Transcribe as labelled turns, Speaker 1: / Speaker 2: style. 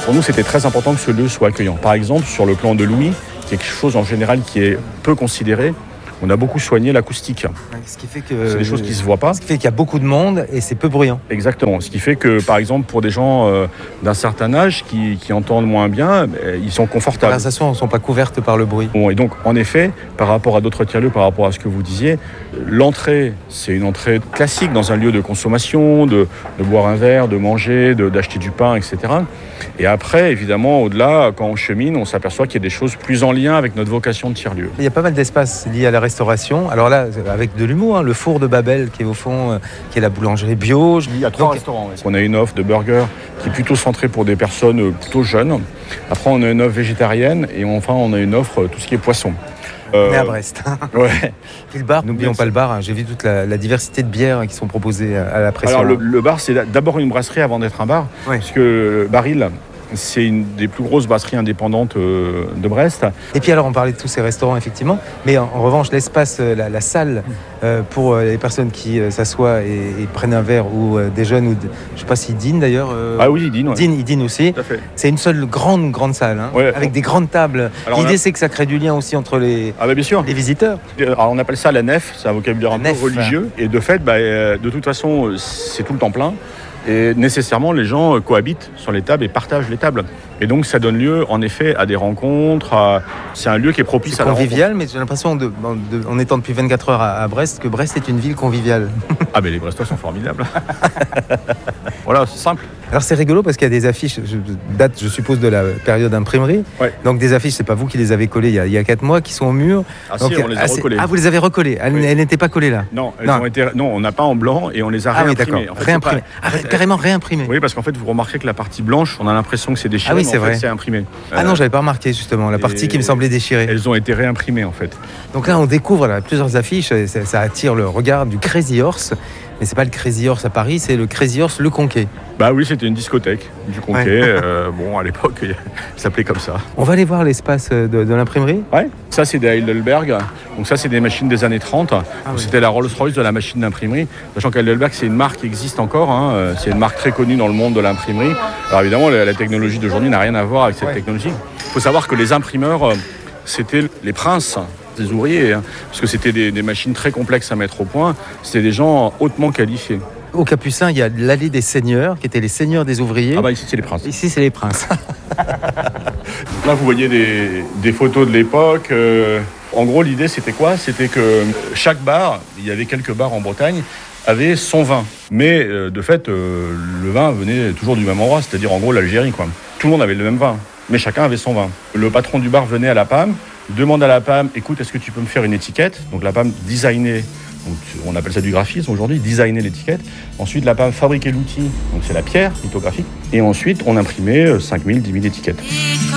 Speaker 1: Pour nous, c'était très important que ce lieu soit accueillant. Par exemple, sur le plan de Louis, qui est quelque chose en général qui est peu considéré, on a beaucoup soigné l'acoustique.
Speaker 2: Ce qui fait que
Speaker 1: c'est des choses qui ne se voient pas.
Speaker 2: Ce qui fait qu'il y a beaucoup de monde et c'est peu bruyant.
Speaker 1: Exactement. Ce qui fait que, par exemple, pour des gens d'un certain âge qui entendent moins bien, ils sont confortables.
Speaker 2: Les conversations ne sont pas couvertes par le bruit.
Speaker 1: Bon, et donc, en effet, par rapport à d'autres tiers-lieux, par rapport à ce que vous disiez, l'entrée, c'est une entrée classique dans un lieu de consommation, de boire un verre, de manger, d'acheter du pain, etc. Et après, évidemment, au-delà, quand on chemine, on s'aperçoit qu'il y a des choses plus en lien avec notre vocation de tiers-lieu.
Speaker 2: Il y a pas mal d'espaces liés à la restauration. Alors là, avec de l'humour, le four de Babel qui est au fond, qui est la boulangerie bio.
Speaker 1: Il y a 3 restaurants. Oui. On a une offre de burger qui est plutôt centrée pour des personnes plutôt jeunes. Après, on a une offre végétarienne et enfin, on a une offre tout ce qui est poisson.
Speaker 2: On est à Brest.
Speaker 1: Ouais.
Speaker 2: Puis le bar, n'oublions pas le bar. J'ai vu toute la diversité de bières qui sont proposées à la pression.
Speaker 1: Alors le bar, c'est d'abord une brasserie avant d'être un bar.
Speaker 2: Oui.
Speaker 1: Parce que Baril, c'est une des plus grosses brasseries indépendantes de Brest.
Speaker 2: Et puis alors, on parlait de tous ces restaurants, effectivement. Mais en revanche, l'espace, la salle, pour les personnes qui s'assoient et prennent un verre, ou des jeunes, ou je ne sais pas s'ils dînent d'ailleurs.
Speaker 1: Ah oui, ils dînent. Ouais.
Speaker 2: Ils dînent aussi.
Speaker 1: Tout à fait.
Speaker 2: C'est une seule grande salle, hein,
Speaker 1: ouais,
Speaker 2: avec des grandes tables. L'idée, c'est que ça crée du lien aussi entre les visiteurs.
Speaker 1: Alors, on appelle ça la nef, c'est un vocabulaire un peu religieux. Et de fait, de toute façon, c'est tout le temps plein. Et nécessairement, les gens cohabitent sur les tables et partagent les tables. Et donc, ça donne lieu, en effet, à des rencontres. C'est un lieu qui est propice à la rencontre.
Speaker 2: Convivial, mais j'ai l'impression, en étant depuis 24 heures à Brest, que Brest est une ville conviviale.
Speaker 1: Ah, mais les Brestois sont formidables. Voilà, c'est simple.
Speaker 2: Alors, c'est rigolo parce qu'il y a des affiches, date, je suppose, de la période imprimerie. Ouais. Donc, des affiches, c'est pas vous qui les avez collées il y a 4 mois, qui sont au mur.
Speaker 1: Ah, donc, si, on les a recollées.
Speaker 2: Ah, vous les avez recollées. Elles n'étaient pas collées là.
Speaker 1: Non, on n'a pas en blanc et on les a réimprimées.
Speaker 2: Ah oui, d'accord. Réimprimées. Carrément réimprimées.
Speaker 1: Oui, parce qu'en fait, vous remarquez que la partie blanche, on a l'impression que c'est déchiré, mais en fait, c'est imprimé.
Speaker 2: Ah non, j'avais pas remarqué justement la partie qui me semblait déchirée.
Speaker 1: Elles ont été réimprimées en fait.
Speaker 2: Donc là, on découvre plusieurs affiches. Ça attire le regard du Crazy Horse. Mais c'est pas le Crazy Horse à Paris, c'est le Crazy Horse Le Conquet.
Speaker 1: Bah oui, c'était une discothèque du Conquet. Ouais. À l'époque, il s'appelait comme ça.
Speaker 2: On va aller voir l'espace de l'imprimerie.
Speaker 1: Ouais. Ça, c'est des Heidelberg. Donc ça, c'est des machines des années 30. C'était la Rolls-Royce de la machine d'imprimerie. Sachant qu'Heidelberg, c'est une marque qui existe encore. Hein. C'est une marque très connue dans le monde de l'imprimerie. Alors évidemment, la technologie d'aujourd'hui n'a rien à voir avec cette technologie. Il faut savoir que les imprimeurs, c'était les princes des ouvriers, hein, parce que c'était des machines très complexes à mettre au point. C'était des gens hautement qualifiés.
Speaker 2: Au Capucin, il y a l'allée des seigneurs, qui étaient les seigneurs des ouvriers.
Speaker 1: Ah bah ici, c'est les princes.
Speaker 2: Ici, c'est les princes.
Speaker 1: Donc là, vous voyez des photos de l'époque. En gros, l'idée, c'était quoi? C'était que chaque bar, il y avait quelques bars en Bretagne, avait son vin. Mais de fait, le vin venait toujours du même endroit, c'est-à-dire en gros l'Algérie, quoi. Tout le monde avait le même vin, mais chacun avait son vin. Le patron du bar venait à la PAM, demande à la PAM, écoute, est-ce que tu peux me faire une étiquette? Donc la PAM designait, donc on appelle ça du graphisme aujourd'hui, designer l'étiquette. Ensuite, la PAM fabriquait l'outil, donc c'est la pierre lithographique. Et ensuite, on imprimait 5000, 10 000 étiquettes.